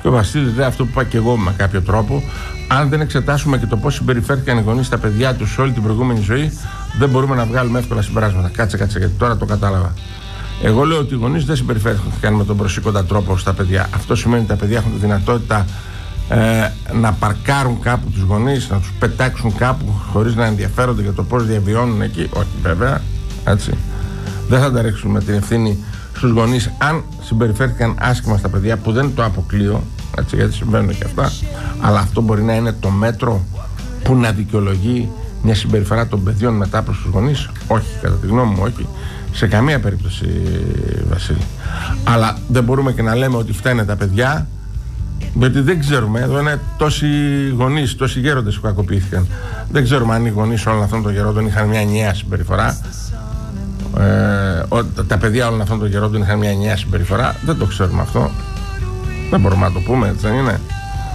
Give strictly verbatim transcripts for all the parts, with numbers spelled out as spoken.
Και ο Βασίλης λέει αυτό που είπα και εγώ με κάποιο τρόπο. Αν δεν εξετάσουμε και το πώς συμπεριφέρθηκαν οι γονείς στα παιδιά τους όλη την προηγούμενη ζωή, δεν μπορούμε να βγάλουμε εύκολα συμπεράσματα. Κάτσε, κάτσε, γιατί τώρα το κατάλαβα. Εγώ λέω ότι οι γονείς δεν συμπεριφέρθηκαν με τον προσήκοντα τρόπο στα παιδιά. Αυτό σημαίνει ότι τα παιδιά έχουν τη δυνατότητα ε, να παρκάρουν κάπου τους γονείς, να τους πετάξουν κάπου χωρίς να ενδιαφέρονται για το πώς διαβιώνουν εκεί. Όχι, βέβαια. Έτσι. Δεν θα τα ρίξουμε την ευθύνη στους γονείς αν συμπεριφέρθηκαν άσχημα στα παιδιά, που δεν το αποκλείω, έτσι, γιατί συμβαίνουν και αυτά. Αλλά αυτό μπορεί να είναι το μέτρο που να δικαιολογεί μια συμπεριφορά των παιδιών μετά προς τους γονείς. Όχι, κατά τη γνώμη μου, όχι. Σε καμία περίπτωση, Βασίλη. Αλλά δεν μπορούμε και να λέμε ότι φταίνε τα παιδιά, γιατί δεν ξέρουμε. Εδώ είναι τόσοι γονείς, τόσοι γέροντες που κακοποιήθηκαν. Δεν ξέρουμε αν οι γονείς όλων αυτών των γερόντων είχαν μια ενιαία συμπεριφορά. Ε, τα παιδιά όλων αυτών των γερόντων είχαν μια ενιαία συμπεριφορά. Δεν το ξέρουμε αυτό. Δεν μπορούμε να το πούμε, έτσι δεν είναι?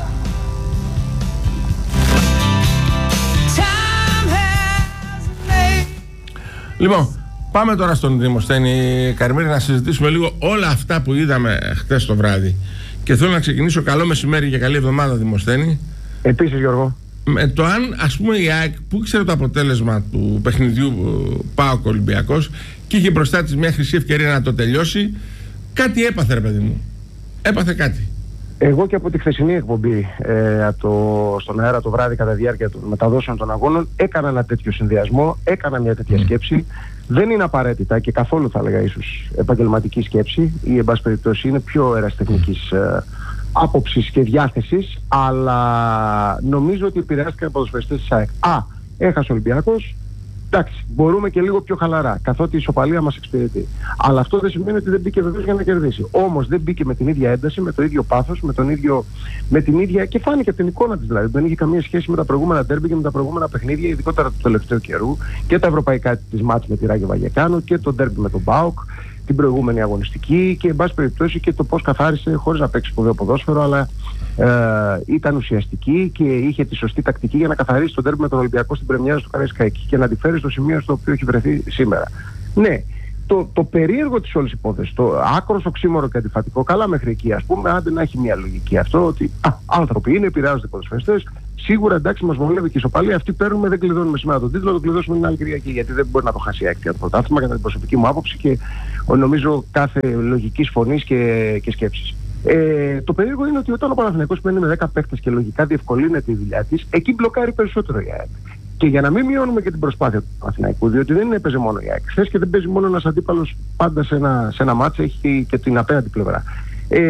Λοιπόν, πάμε τώρα στον Δημοσθένη Καρμύρη να συζητήσουμε λίγο όλα αυτά που είδαμε χτες το βράδυ. Και θέλω να ξεκινήσω. Καλό μεσημέρι και καλή εβδομάδα, Δημοσθένη. Επίσης, Γιώργο. Με το αν, ας πούμε, η ΑΕΚ που ήξερε το αποτέλεσμα του παιχνιδιού ΠΑΟΚ Ολυμπιακός και είχε μπροστά της μια χρυσή ευκαιρία να το τελειώσει, κάτι έπαθε, ρε παιδί μου. Έπαθε κάτι. Εγώ και από τη χθεσινή εκπομπή ε, από το, στον αέρα το βράδυ κατά τη διάρκεια των μεταδόσεων των αγώνων έκανα ένα τέτοιο συνδυασμό, έκανα μια τέτοια mm. σκέψη. Δεν είναι απαραίτητα και καθόλου, θα έλεγα, ίσως επαγγελματική σκέψη ή εν πάση περιπτώσει είναι πιο ερασιτεχνικής ε, άποψης και διάθεσης, αλλά νομίζω ότι επηρεάστηκαν οι ποδοσφαιριστές της ΑΕΚ. Α, έχασε ο Ολυμπιακός. Εντάξει, μπορούμε και λίγο πιο χαλαρά, καθότι η ισοπαλία μας εξυπηρετεί. Αλλά αυτό δεν σημαίνει ότι δεν μπήκε βεβαίως για να κερδίσει. Όμως δεν μπήκε με την ίδια ένταση, με το ίδιο πάθος, με, τον ίδιο, με την ίδια. Και φάνηκε από την εικόνα της δηλαδή. Δεν είχε καμία σχέση με τα προηγούμενα ντέρμπι και με τα προηγούμενα παιχνίδια, ειδικότερα του τελευταίου καιρού και τα ευρωπαϊκά της μάτς με τη Ράγιο Βαγεκάνο και το ντέρμπι με τον ΠΑΟΚ, την προηγούμενη αγωνιστική και εν πάση περιπτώσει και το πώς καθάρισε χωρίς να παίξει σπουδαίο ποδόσφαιρο, αλλά ε, ήταν ουσιαστική και είχε τη σωστή τακτική για να καθαρίσει τον ντέρμπι με τον Ολυμπιακό στην πρεμιέρα του Καραϊσκάκη και να τη φέρει στο σημείο στο οποίο έχει βρεθεί σήμερα. Ναι, το, το περίεργο της όλης υπόθεσης, το άκρος οξύμορο και αντιφατικό, καλά μέχρι εκεί, ας πούμε, άντε να έχει μια λογική αυτό, ότι α, άνθρωποι είναι, επηρεάζονται οι ποδοσφαιριστές. Σίγουρα εντάξει, μας βολεύει και η ισοπαλία. Αυτή παίρνουμε, δεν κλειδώνουμε σήμερα τον τίτλο, το κλειδώσουμε την άλλη Κυριακή. Γιατί δεν μπορεί να το χάσει η το πρωτάθλημα, κατά την προσωπική μου άποψη και νομίζω κάθε λογικής φωνής και, και σκέψης. Ε, το περίεργο είναι ότι όταν ο Παναθηναϊκός παίρνει με δέκα παίκτες και λογικά διευκολύνεται η δουλειά της, εκεί μπλοκάρει περισσότερο η ΑΕΚ. Και για να μην μειώνουμε και την προσπάθεια του Παναθηναϊκού, διότι δεν έπαιζε μόνο η ΑΕΚ. Χθες και δεν παίζει μόνο ένας αντίπαλος πάντα σε ένα, σε ένα μάτς, έχει και την απέναντι πλευρά. Ε,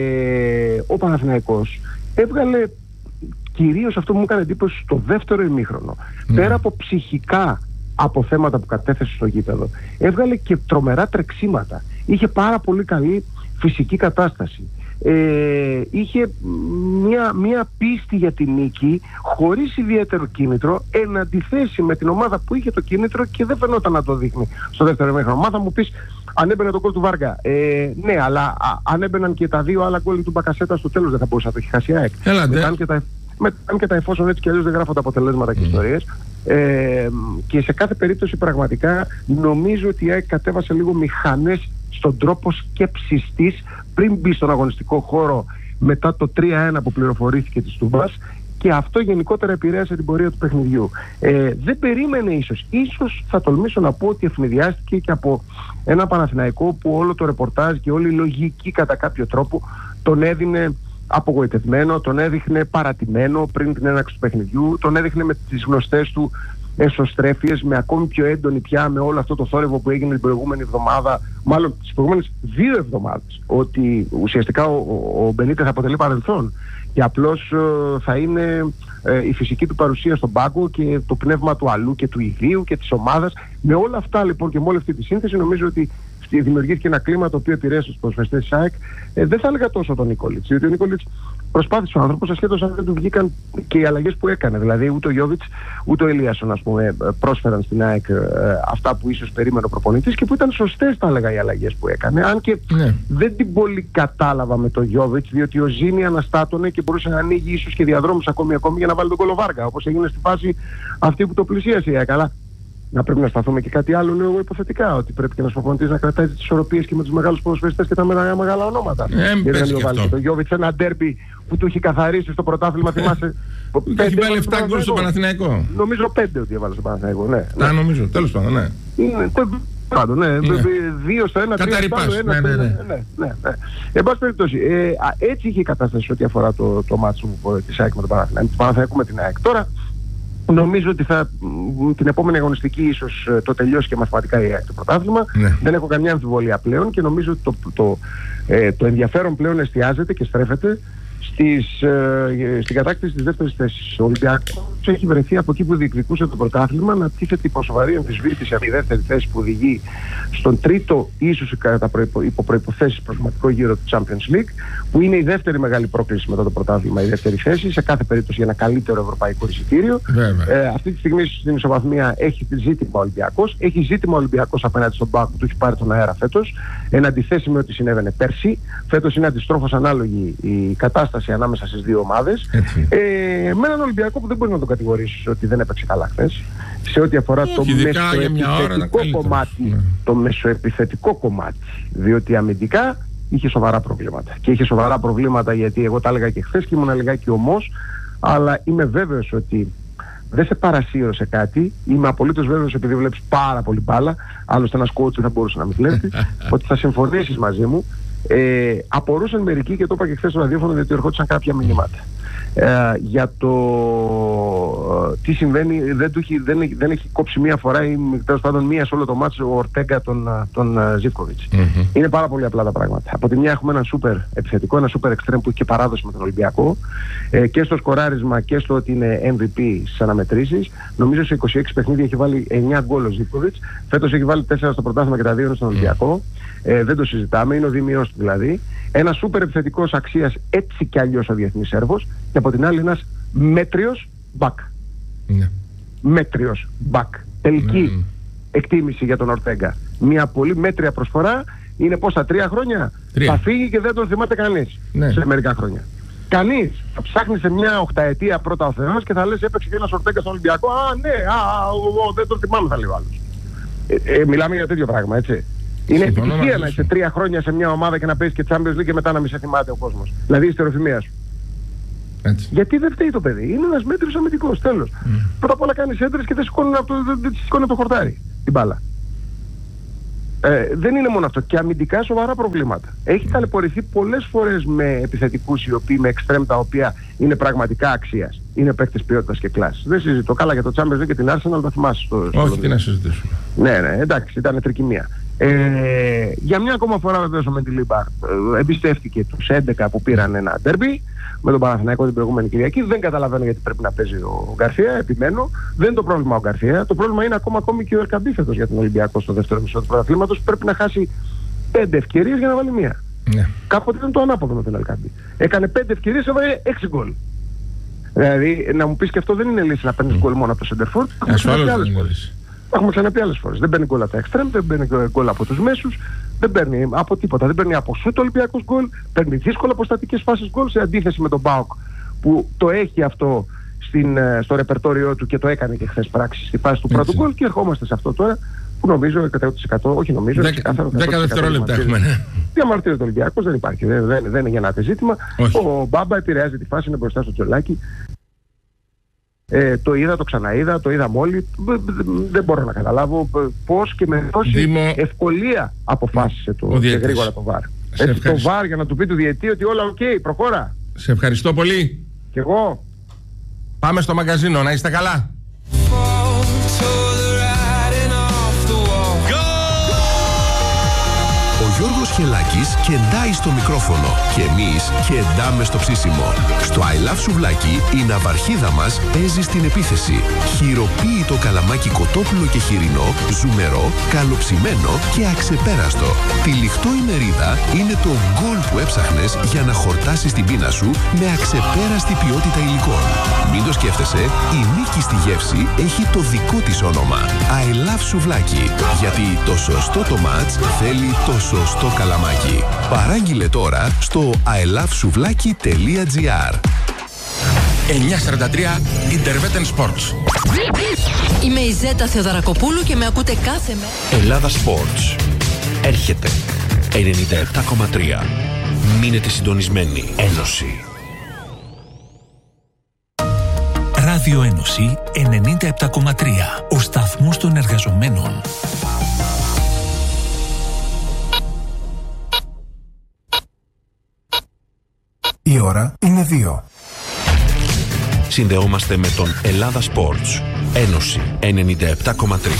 ο Παναθηναϊκός έβγαλε. Κυρίως αυτό που μου έκανε εντύπωση στο δεύτερο ημίχρονο, mm. πέρα από ψυχικά από θέματα που κατέθεσε στο γήπεδο, έβγαλε και τρομερά τρεξίματα. Είχε πάρα πολύ καλή φυσική κατάσταση. Ε, είχε μια, μια πίστη για την νίκη χωρίς ιδιαίτερο κίνητρο, εν αντιθέσει με την ομάδα που είχε το κίνητρο και δεν φαινόταν να το δείχνει στο δεύτερο ημίχρονο. Μα θα μου πεις, αν έμπαινε το γκολ του Βάργα, ε, ναι, αλλά α, αν έμπαιναν και τα δύο άλλα γκολ του Μπακασέτα στο τέλος, δεν θα μπορούσε να το έχει χάσει η ΑΕΚ. Με, αν και τα εφόσον έτσι και αλλιώς δεν γράφονται αποτελέσματα και mm. ιστορίες. Ε, και σε κάθε περίπτωση πραγματικά νομίζω ότι η ΑΕΚ κατέβασε λίγο μηχανές στον τρόπο σκέψης της πριν μπει στον αγωνιστικό χώρο μετά το τρία ένα που πληροφορήθηκε της Τούμπας, και αυτό γενικότερα επηρέασε την πορεία του παιχνιδιού. Ε, δεν περίμενε ίσως, ίσως θα τολμήσω να πω ότι ευνηδιάστηκε και από ένα Παναθηναϊκό που όλο το ρεπορτάζ και όλη η λογική κατά κάποιο τρόπο τον έδινε απογοητευμένο, τον έδειχνε παρατημένο πριν την έναρξη του παιχνιδιού, τον έδειχνε με τις γνωστές του εσωστρέφειες, με ακόμη πιο έντονη πια με όλο αυτό το θόρυβο που έγινε την προηγούμενη εβδομάδα, μάλλον τις προηγούμενες δύο εβδομάδες, ότι ουσιαστικά ο, ο, ο Μπενίτες αποτελεί παρελθόν και απλώς ε, θα είναι ε, η φυσική του παρουσία στον πάγκο και το πνεύμα του αλλού και του ιδίου και της ομάδας. Με όλα αυτά λοιπόν και με όλη αυτή τη σύνθεση νομίζω ότι δημιουργήθηκε ένα κλίμα το οποίο επηρέασε τους ποδοσφαιριστές της ΑΕΚ. Ε, δεν θα έλεγα τόσο τον Νίκολιτς, διότι ο Νίκολιτς προσπάθησε ο άνθρωπος ασχέτως αν δεν του βγήκαν και οι αλλαγές που έκανε. Δηλαδή ούτε ο Γιόβιτς ούτε ο Ελίασον, ας πούμε, πρόσφεραν στην ΑΕΚ ε, αυτά που ίσως περίμενε ο προπονητής και που ήταν σωστές, θα έλεγα, οι αλλαγές που έκανε. Αν και ναι. δεν την πολύ κατάλαβα με τον Γιόβιτς, διότι ο Ζήνη αναστάτωνε και μπορούσε να ανοίγει ίσως και διαδρόμους ακόμη, ακόμη για να βάλει τον Κολοβάργα, όπως έγινε στη φάση αυτή που το πλησίασε η ΑΕΚ. Αλλά να πρέπει να σταθούμε και κάτι άλλο, λέω εγώ υποθετικά. Ότι πρέπει και ένας προπονητής να κρατάει τις ισορροπίες και με τους μεγάλους ποδοσφαιριστές και τα μεγάλα, μεγάλα ονόματα. Ε, γιατί δεν βάλει το Γιώβιτς ένα ντέρμπι που του έχει καθαρίσει στο πρωτάθλημα, θυμάσαι. Έχει βάλει επτά γκολ στο Παναθηναϊκό. Νομίζω πέντε ότι έβαλε στο Παναθηναϊκό. Ναι, ναι. Α, νομίζω, τέλος πάντων, ναι. Είναι, πάντων, ναι. ναι. Δύο στο ένα, τρία στο άλλο. Ναι, ναι, ναι. ναι, ναι, ναι. Εν πάση περιπτώσει, ε, έτσι είχε η κατάσταση ό,τι αφορά το, το μάτσο της ΑΕΚ με τον Παναθηναϊκό. Παναθηναϊκό με την ΑΕΚ. Τώρα, νομίζω ότι θα, την επόμενη αγωνιστική ίσως το τελειώσει και μαθηματικά η ΑΕΚ το πρωτάθλημα. Ναι. Δεν έχω καμιά αμφιβολία πλέον και νομίζω ότι το, το, ε, το ενδιαφέρον πλέον εστιάζεται και στρέφεται στις, ε, στην κατάκτηση της δεύτερης θέσης. Ο Ολυμπιακός έχει βρεθεί από εκεί που διεκδικούσε το πρωτάθλημα να τίθεται υπό σοβαρή αμφισβήτηση από τη δεύτερη θέση που οδηγεί στον τρίτο, ίσως υπό προϋποθέσεις, προγραμματικό γύρο του Champions League, που είναι η δεύτερη μεγάλη πρόκληση μετά το πρωτάθλημα, η δεύτερη θέση, σε κάθε περίπτωση για ένα καλύτερο ευρωπαϊκό εισιτήριο. Ε, αυτή τη στιγμή στην ισοβαθμία έχει ζήτημα ο Ολυμπιακός. Έχει ζήτημα ο Ολυμπιακός απέναντι στον ΠΑΟΚ που του έχει πάρει τον αέρα φέτος. Εν αντιθέσει με ό,τι συνέβαινε πέρσι. Φέτος είναι αντιστρόφως ανάλογη η κατάσταση ανάμεσα στις δύο ομάδες. Ε, με έναν Ολυμπιακό που δεν μπορεί να τον κατηγορήσεις ότι δεν έπαιξε καλά χθες. Σε ό,τι αφορά το μεσοεπιθετικό κομμάτι, ναι. το μεσοεπιθετικό κομμάτι, διότι αμυντικά είχε σοβαρά προβλήματα. Και είχε σοβαρά προβλήματα γιατί εγώ τα έλεγα και χθες και ήμουν λιγάκι ομός, αλλά είμαι βέβαιος ότι δεν σε παρασύρωσε κάτι. Είμαι απολύτως βέβαιος, επειδή βλέπεις πάρα πολύ μπάλα, άλλωστε ένας coach δεν θα μπορούσε να μην βλέπει, ότι θα συμφωνήσεις μαζί μου. Ε, απορούσαν μερικοί, και το είπα και χθες στο ραδιόφωνο, διότι ερχόντουσαν κάποια μηνύματα. Ε, για το ε, τι συμβαίνει, δεν, του έχει, δεν, έχει, δεν έχει κόψει μία φορά ή τέλος πάντων μία σε όλο το μάτσο ο Ορτέγκα τον, τον Ζίβκοβιτς. Mm-hmm. Είναι πάρα πολύ απλά τα πράγματα. Από τη μια έχουμε έναν σούπερ επιθετικό, ένα σούπερ εξτρέμ που έχει και παράδοση με τον Ολυμπιακό, ε, και στο σκοράρισμα και στο ότι είναι εμ βι πι στις αναμετρήσεις. Νομίζω σε είκοσι έξι παιχνίδια έχει βάλει εννιά γκολ ο Ζίβκοβιτς. Φέτος έχει βάλει τέσσερα στο πρωτάθλημα και τα δύο στον Ολυμπιακό. Ε, δεν το συζητάμε, είναι ο δίμιος του δηλαδή. Ένα σούπερ επιθετικός αξίας έτσι κι αλλιώς ο διεθνής Σέρβος, και από την άλλη ένας μέτριος μπακ. Ναι. Μέτριος μπακ. Τελική ναι. εκτίμηση για τον Ορτέγκα. Μια πολύ μέτρια προσφορά. Είναι πόσα, τρία χρόνια. Τρία. Θα φύγει και δεν τον θυμάται κανείς ναι. σε μερικά χρόνια. Κανείς. Θα ψάχνει σε μια οχταετία πρώτα ο Θεός και θα λες έπαιξε και ένας Ορτέγκα στον Ολυμπιακό. Α, ναι, α, ο, δεν τον θυμάμαι, θα λέει ο άλλος. Ε, ε, μιλάμε για τέτοιο πράγμα, έτσι. Είναι επιτυχία να είσαι τρία χρόνια σε μια ομάδα και να παίζεις και Champions League και μετά να μην σε θυμάται ο κόσμος. Δηλαδή η στερεοφημία σου. Έτσι. Γιατί δεν φταίει το παιδί. Είναι ένας μέτριος αμυντικός, τέλος. Mm. Πρώτα απ' όλα κάνεις έντρες και δεν σηκώνει από το, δεν σηκώνει από το χορτάρι την μπάλα. Ε, δεν είναι μόνο αυτό. Και αμυντικά σοβαρά προβλήματα. Έχει mm. ταλαιπωρηθεί πολλές φορές με επιθετικούς οι οποίοι με εξτρέμ τα οποία είναι πραγματικά αξίας. Είναι παίκτες ποιότητας και κλάσης. Δεν συζητώ. Καλά για το Champions League και την Arsenal τα θυμάσαι. Στο, στο Όχι, τι να συζητήσουμε. Ναι, ναι, εντάξει, ήταν τρικυμία. Ε, για μια ακόμα φορά βεβαίως ο Μεντιλίμπαρ ε, εμπιστεύτηκε τους έντεκα που πήραν ένα ντέρμπι με τον Παναθηναϊκό την προηγούμενη Κυριακή. Δεν καταλαβαίνω γιατί πρέπει να παίζει ο Γκαρσία, επιμένω. Δεν είναι το πρόβλημα ο Γκαρσία. Το πρόβλημα είναι ακόμα ακόμη και ο Ελκαμπή φέτος για τον Ολυμπιακό στο δεύτερο μισό του πρωταθλήματος, που πρέπει να χάσει πέντε ευκαιρίες για να βάλει μία. Ναι. Κάποτε ήταν το ανάποδο με τον Ελκαμπή. Έκανε πέντε ευκαιρίες, έβαλε έξι γκολ. Δηλαδή να μου πεις και αυτό δεν είναι λύση να παίρνεις γκολ μόνο από το Σεντερφόρ. Έχουμε ξαναπεί άλλες φορές. Δεν παίρνει γκολ από τα εξτρέμ, δεν παίρνει γκολ από τους μέσους, δεν παίρνει από τίποτα. Δεν παίρνει από σούτ Ολυμπιακός γκολ, παίρνει δύσκολα αποστατικές φάσεις γκολ, σε αντίθεση με τον ΠΑΟΚ που το έχει αυτό στην, στο ρεπερτόριό του και το έκανε και χθες πράξη στη φάση του πρώτου γκολ. Και ερχόμαστε σε αυτό τώρα που νομίζω εκατό τοις εκατό, όχι νομίζω, δέκα δευτερόλεπτα έχουμε. Διαμαρτύρεται ο Ολυμπιακός, δεν υπάρχει, δεν, δεν, δεν είναι γεννάται ζήτημα. Όχι. Ο Μπάμπα επηρεάζει τη φάση, είναι μπροστά στο Τζολάκι. Ε, το είδα, το ξαναείδα, το είδαμε όλοι. Δεν μπορώ να καταλάβω πώς και με τόση Δήμο... ευκολία αποφάσισε το και γρήγορα το βαρ. Έτσι, το βαρ για να του πει του διαιτή ότι όλα οκ, okay, προχώρα. Σε ευχαριστώ πολύ. Κι εγώ. Πάμε στο μαγκαζίνο, να είστε καλά. Ο Γιώργος Χελάκης κεντάει στο μικρόφωνο και εμείς κεντάμε στο ψήσιμο. Στο I Love Σουβλάκι η ναυαρχίδα μας παίζει στην επίθεση. Χειροποίητο καλαμάκι κοτόπουλο και χοιρινό, ζουμερό, καλοψημένο και αξεπέραστο. Τυλιχτό η μερίδα είναι το γκολ που έψαχνες για να χορτάσεις την πείνα σου με αξεπέραστη ποιότητα υλικών. Μην το σκέφτεσαι, η νίκη στη γεύση έχει το δικό της όνομα. I Love Σουβλάκι. Γιατί το σωστό το μάτς θέλει το σωστό καλαμάκι. Παράγγειλε τώρα στο άι λαβ σουβλάκι τελεία τζι άρ. εννιακόσια σαράντα τρία Interwetten Sports. Είμαι η Ζέτα Θεοδωρακοπούλου και με ακούτε κάθε μέρα. Ελλάδα Sports. Έρχεται. ενενήντα επτά κόμμα τρία. Μείνετε συντονισμένοι. Ένωση. Ράδιο Ένωση ενενήντα επτά κόμμα τρία. Ο σταθμός των εργαζομένων. Η ώρα είναι δύο. Συνδεόμαστε με τον Ελλάδα Sports. Ένωση ενενήντα επτά κόμμα τρία.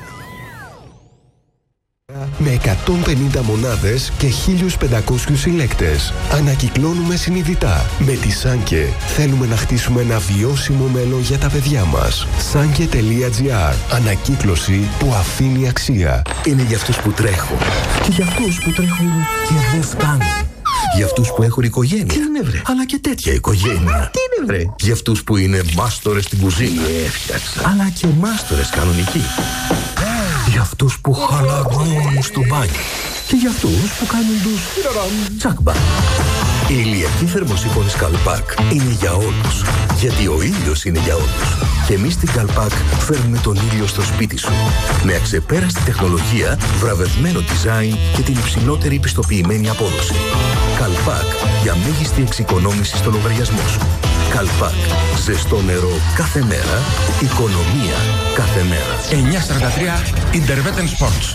Με εκατόν πενήντα μονάδες και χίλιους πεντακόσιους συλλέκτες. Ανακυκλώνουμε συνειδητά. Με τη Σάνκε θέλουμε να χτίσουμε ένα βιώσιμο μέλλον για τα παιδιά μας. Σάνκε τελεία τζι άρ. Ανακύκλωση που αφήνει αξία. Είναι για αυτούς που τρέχουν. Και για αυτούς που τρέχουν και δεν φτάνουν. Για αυτούς που έχουν οικογένεια. Τι είναι βρε. Αλλά και τέτοια οικογένεια. Τι είναι βρε. Για αυτούς που είναι μάστορες στην κουζίνα. Έφτιαξα. Αλλά και μάστορες κανονικοί. Για αυτούς που χαλαρώνουν στο μπάνιο. Και για αυτούς που κάνουν τους τσακμπά. Η ηλιακή θερμοσύφωνη Καλπάκ είναι για όλους. Γιατί ο ήλιος είναι για όλους. Και εμείς στην Καλπάκ φέρνουμε τον ήλιο στο σπίτι σου. Με αξεπέραστη τεχνολογία, βραβευμένο design και την υψηλότερη πιστοποιημένη απόδοση. Καλπάκ για μέγιστη εξοικονόμηση στο λογαριασμό σου. Καλπάκ. Ζεστό νερό κάθε μέρα. Οικονομία κάθε μέρα. εννιά σαράντα τρία Intervetten Sports.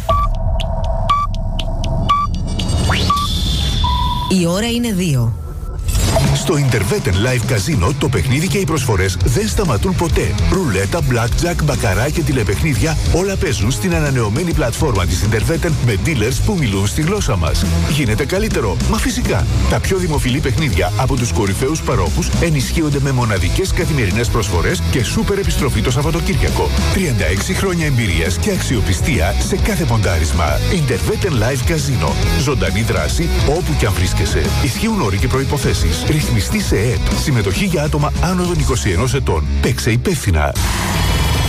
Η ώρα είναι δύο. Στο Intervetten Live Casino το παιχνίδι και οι προσφορές δεν σταματούν ποτέ. Ρουλέτα, blackjack, μπακαρά και τηλεπαιχνίδια όλα παίζουν στην ανανεωμένη πλατφόρμα της Intervetten με dealers που μιλούν στη γλώσσα μας. Γίνεται καλύτερο. Μα φυσικά. Τα πιο δημοφιλή παιχνίδια από τους κορυφαίους παρόχους ενισχύονται με μοναδικές καθημερινές προσφορές και σούπερ επιστροφή το Σαββατοκύριακο. τριάντα έξι χρόνια εμπειρίας και αξιοπιστία σε κάθε ποντάρισμα. Intervetten Live Casino. Ζωντανή δράση όπου και αν βρίσκεσαι. Ισχύουν όροι και προϋποθέσεις. Ρυθμιστή σε ΕΕΠ. Συμμετοχή για άτομα άνω των είκοσι ενός ετών. Παίξε υπεύθυνα.